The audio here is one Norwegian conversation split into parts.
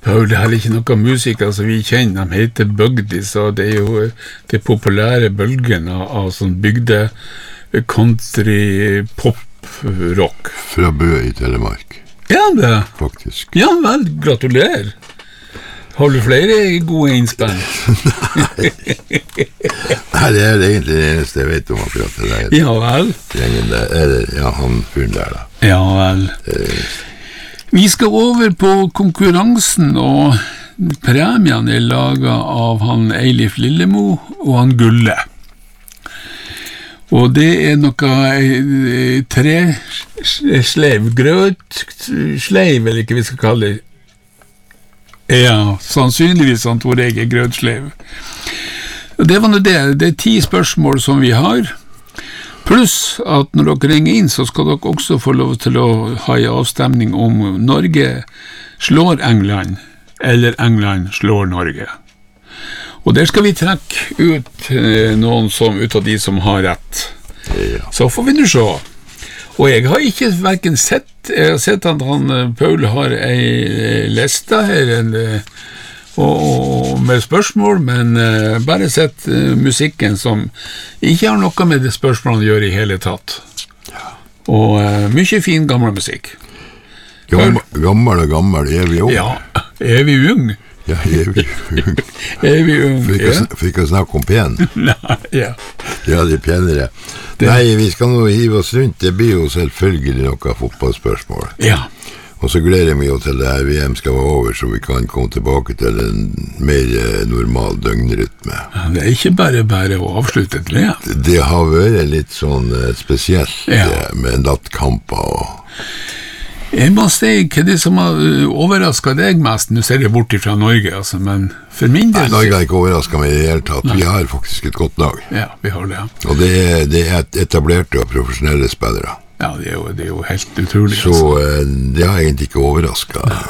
Det her ikke noe musikere som vi kjenner, de heter Bugdis, og det jo det populære bølgen av sånn bygde country pop rock. Fra Bø i Telemark. Ja, det. Faktisk. Ja, vel, gratulerer. Har du flere gode innspill? Nei, det egentlig det eneste jeg vet om akkurat det der. Ja, vel. Ja, han fyren der da. Ja, vel. Vi skal over på konkurransen, og premiene laget av han Eilif Lillemo og han Gulle. Og det noe tresleiv, grøtsleiv, eller ikke vi skal kalle det. Ja, sannsynligvis han Tor Ege grøtsleiv. Og det var det 10 spørsmål som vi har, pluss at når dere ringer inn, så skal dere også få lov til å ha en avstemning om Norge slår England, eller England slår Norge. Og der skal vi trekke ut noen ut av de som har rett. Ja. Så får vi nå se. Og jeg har ikke hverken jeg har sett at han Paul har ei liste her med spørsmål, men bare sett musikken som ikke har noe med det spørsmålet å gjøre i hele tatt. Ja. Og mye fin gammel musikk. Gammel og gammel, evig ung. Ja, evig ung. Ja, evig ung. Evig ung, For ikke å snakke om pen. Nei, ja. Ja, de penere. Nei, vi skal nå hive oss rundt. Det blir jo selvfølgelig noe fotballspørsmål. Ja. Og så gleder vi jo til det her VM skal være over, så vi kan komme tilbake til en mer normal døgnrytme. Ja, det ikke bare å avslutte et VM. Det har vært litt sånn spesielt med nattkamper og... Jeg må si, hva det som har overrasket deg mest? Nå ser jeg bort fra Norge, altså, men for min del... Nei, Norge har ikke overrasket meg i det hele tatt. Nei. Vi har faktisk et godt lag. Ja, vi har det. Og det etablerte og profesjonelle spillere. Ja, det er jo helt utrolig. Så det har egentlig ikke overrasket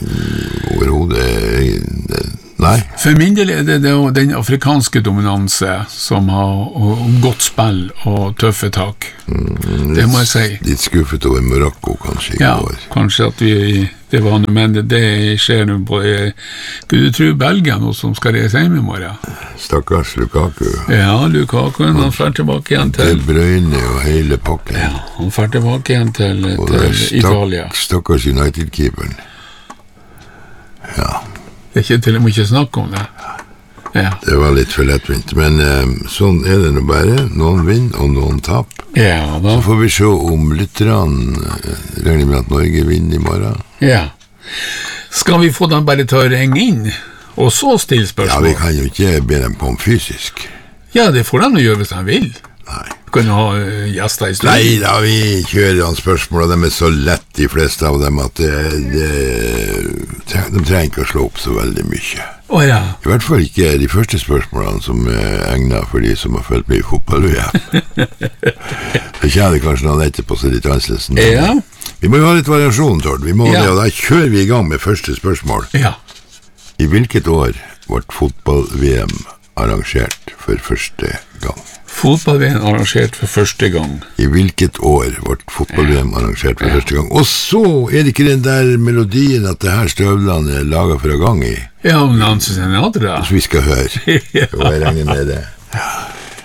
overhodet. Nei. For min del det den afrikanske dominanse som har godt spill og tøffe tak. Det må jeg si. Litt skuffet over Morocco, kanskje. Ja, kanskje at det var noe, men det skjer nå på Gud tror Belgia nå som skal reise hjem i morgen. Stakkars Lukaku. Ja, Lukaku, han fer tilbake igjen til De Bruyne og hele pakken. Ja, han fer tilbake igjen til Italia. Stakkars United-keeperen. Ja. Det til, jeg må ikke snakke om det. Ja. Det var litt for lettvint, men sånn det nå bare. Noen vinner, og noen tapp. Ja, da. Så får vi se om lytterne regner med at Norge vinner i morgen. Ja. Skal vi få dem bare til å ringe inn, og så stille spørsmål? Ja, vi kan jo ikke be dem på om fysisk. Ja, det får de gjøre hvis de vil. Nei. Kan du ha gjester i studiet? Nei da, vi kjører han spørsmål, og de så lett, de fleste av dem, at de trenger ikke å slå opp så veldig mye. Ja. I hvert fall ikke de første spørsmålene som egnet for de som har følt mye i fotball-VM. Det kjenner kanskje noen etterpå så litt annerledes. Ja. Vi må jo ha litt variasjon, Tord. Vi må det, og da kjører vi i gang med første spørsmål. Ja. I hvilket år ble fotball-VM arrangert for første gang? Fotball-VM arrangert for første gang. I hvilket år ble fotball-VM arrangert for første gang? Og så det ikke den der melodien at det her støvlene laget for å gang i. Ja, men han synes jeg hadde det. Så vi skal høre. Og jeg regner med det. Ja.